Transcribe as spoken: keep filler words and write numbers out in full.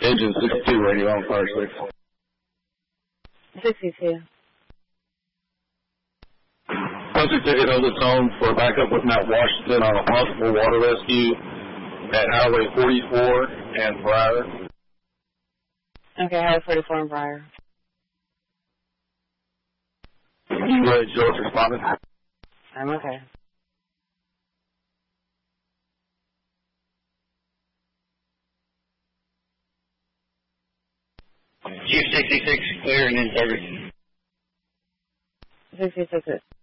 Engine sixty-two radio on fire six. sixty-two. Subject ticket held its own for backup with Mount Washington on a possible water rescue at Highway forty-four and Briar. Okay, Highway forty-four and Briar. Go ahead, Joe, it's responding. I'm okay. Chief sixty-six, clear and in service. sixty-six.